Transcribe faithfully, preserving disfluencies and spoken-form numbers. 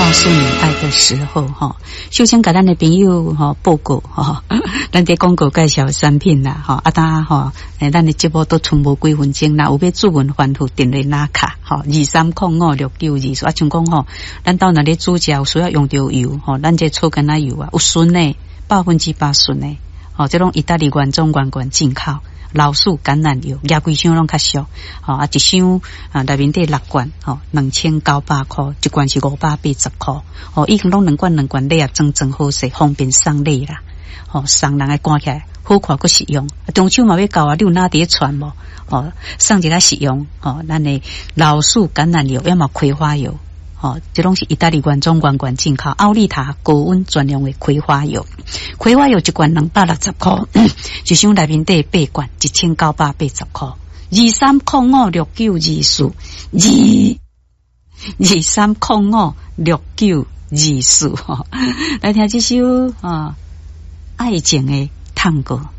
告诉你爱的时候哈，首先给咱的朋友哈报告哈，咱在广告介绍产品啦哈，啊当哈诶，咱的节目都剩无几分钟啦，有要注文吩咐电话拿卡哈，二三零五六九二四啊，像讲吼，咱到那里煮食需要用到油吼，咱这草根仔油啊，有纯的，百分之八纯的，哦，这种意大利原装原罐进口。老树橄榄油，廿几箱拢较俗，吼啊一箱啊内面底六罐，吼两千九百块，一罐是五百八十块，吼伊拢两罐两罐礼盒装装好势，方便送礼啦，吼送人来赶起来好看佫实用。中秋嘛要到啊，你有哪伫传无？吼送一个实用，吼咱的老树橄榄油，要么葵花油。哦，这拢是意大利原装原罐进口，奥利塔高温专用的葵花油，葵花油一罐两百六十块，一箱内面底八罐，一千九百八十块，二三零五六九二四，二二三零五六九二四，来听这首啊爱情的探戈。